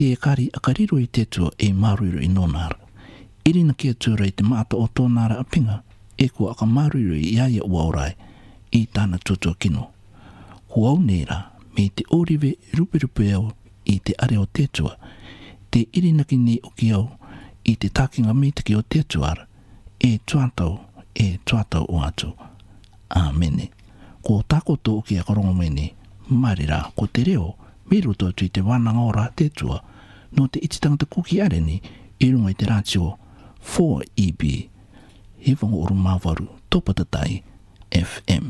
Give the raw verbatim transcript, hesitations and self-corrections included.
E kari akariro I te tua e maruru I nonara. Irina kia tura I te maata o tōnara a pinga, e kua aka maruru I iaia ua orai I tāna tutua kino. Huau nera, me te oriwe ruperupe au I te are o te tua, te irina ki ni o ki au I te takinga mitiki o te tuara, e tuatau, e tuatau o atu. Āmene. Ko takoto o ki a korongo mene, marira ko te reo, miruto tui te wananga ora te tua, no te ititangata kuki areni, I runga I te ratio four E B. He whango oru mawaru, topatatai F M.